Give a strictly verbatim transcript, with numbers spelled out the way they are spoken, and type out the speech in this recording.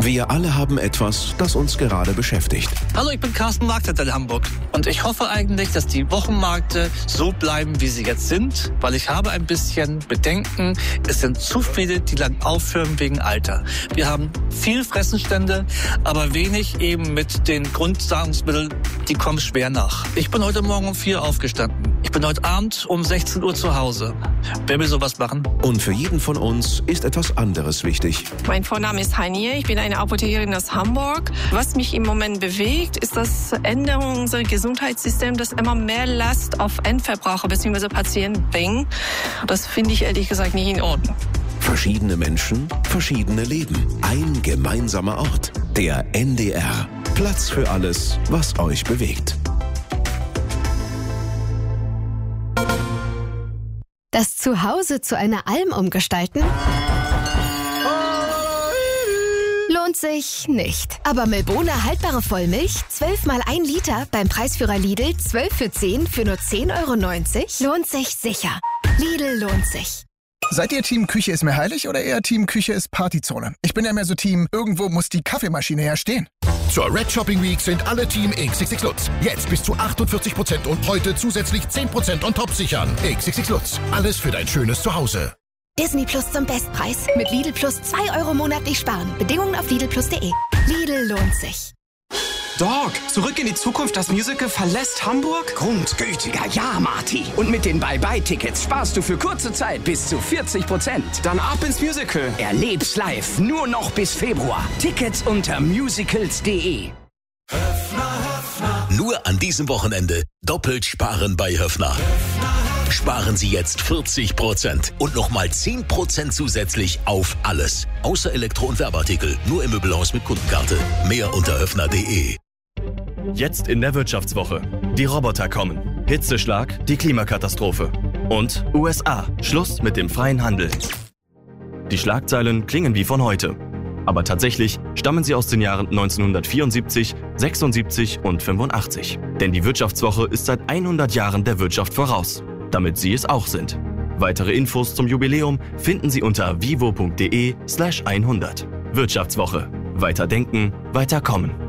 Wir alle haben etwas, das uns gerade beschäftigt. Hallo, ich bin Carsten Marktleiter in Hamburg und ich hoffe eigentlich, dass die Wochenmärkte so bleiben, wie sie jetzt sind, weil ich habe ein bisschen Bedenken. Es sind zu viele, die dann aufhören wegen Alter. Wir haben viel Fressenstände, aber wenig eben mit den Grundnahrungsmitteln, die kommen schwer nach. Ich bin heute Morgen um vier aufgestanden. Ich bin heute Abend um sechzehn Uhr zu Hause. Wer will sowas machen? Und für jeden von uns ist etwas anderes wichtig. Mein Vorname ist Heinier, ich bin eine Apothekerin aus Hamburg. Was mich im Moment bewegt, ist das Änderung unseres Gesundheitssystems, das immer mehr Last auf Endverbraucher bzw. Patienten bringt. Das finde ich ehrlich gesagt nicht in Ordnung. Verschiedene Menschen, verschiedene Leben. Ein gemeinsamer Ort. Der N D R. Platz für alles, was euch bewegt. Das Zuhause zu einer Alm umgestalten? Lohnt sich nicht. Aber Milbona haltbare Vollmilch, zwölf mal ein Liter, beim Preisführer Lidl, zwölf für zehn für nur zehn Euro neunzig, lohnt sich sicher. Lidl lohnt sich. Seid ihr Team Küche ist mir heilig oder eher Team Küche ist Partyzone? Ich bin ja mehr so Team, irgendwo muss die Kaffeemaschine ja stehen. Zur Red Shopping Week sind alle Team X X X Lutz. Jetzt bis zu achtundvierzig Prozent und heute zusätzlich zehn Prozent on top sichern. X X X Lutz. Alles für dein schönes Zuhause. Disney Plus zum Bestpreis. Mit Lidl Plus zwei Euro monatlich sparen. Bedingungen auf lidl plus punkt de. Lidl lohnt sich. Dog, Zurück in die Zukunft, das Musical verlässt Hamburg? Grundgültiger, ja, Marty. Und mit den Bye-Bye-Tickets sparst du für kurze Zeit bis zu vierzig Prozent. Dann ab ins Musical. Erleb's live, nur noch bis Februar. Tickets unter musicals punkt de. Nur an diesem Wochenende doppelt sparen bei Höffner. Sparen Sie jetzt vierzig Prozent und nochmal zehn Prozent zusätzlich auf alles. Außer Elektro- und Werbeartikel. Nur im Möbelhaus mit Kundenkarte. Mehr unter höffner punkt de. Jetzt in der Wirtschaftswoche. Die Roboter kommen. Hitzeschlag, die Klimakatastrophe. Und U S A. Schluss mit dem freien Handel. Die Schlagzeilen klingen wie von heute. Aber tatsächlich stammen sie aus den Jahren neunzehnhundertvierundsiebzig, sechsundsiebzig und fünfundachtzig. Denn die Wirtschaftswoche ist seit hundert Jahren der Wirtschaft voraus. Damit Sie es auch sind. Weitere Infos zum Jubiläum finden Sie unter vivo punkt de slash hundert. Wirtschaftswoche. Weiter denken, weiter kommen.